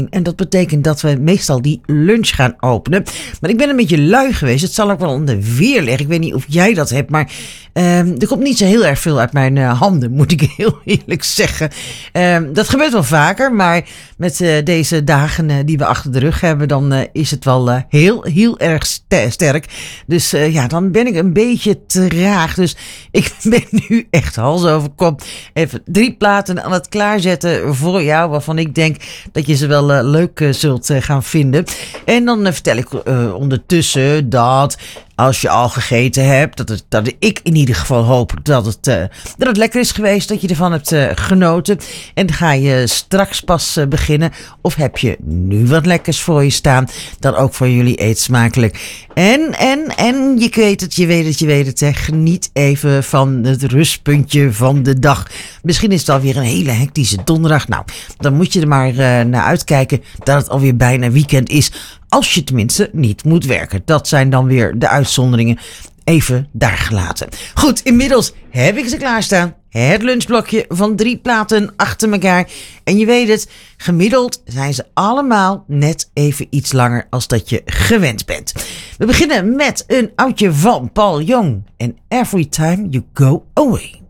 En dat betekent dat we meestal die lunch gaan openen. Maar ik ben een beetje lui geweest. Het zal ook wel aan de weer liggen. Ik weet niet of jij dat hebt. Maar er komt niet zo heel erg veel uit mijn handen. Moet ik heel eerlijk zeggen. Dat gebeurt wel vaker. Maar met deze dagen die we achter de rug hebben. Dan is het wel heel erg sterk. Dus dan ben ik een beetje traag. Dus ik ben nu echt hals over kop. Even 3 platen aan het klaarzetten voor jou. Waarvan ik denk dat je ze wel leuk zult gaan vinden. En dan vertel ik ondertussen dat als je al gegeten hebt, dat ik in ieder geval hoop dat het lekker is geweest, dat je ervan hebt genoten. En ga je straks pas beginnen, of heb je nu wat lekkers voor je staan, dan ook voor jullie eet smakelijk. En je weet het, hè. Geniet even van het rustpuntje van de dag. Misschien is het alweer een hele hectische donderdag. Nou, dan moet je er maar naar uitkijken dat het alweer bijna weekend is. Als je tenminste niet moet werken. Dat zijn dan weer de uitzonderingen. Even daar gelaten. Goed, inmiddels heb ik ze klaarstaan. Het lunchblokje van 3 platen achter elkaar. En je weet het, gemiddeld zijn ze allemaal net even iets langer als dat je gewend bent. We beginnen met een oudje van Paul Young. En Every Time You Go Away.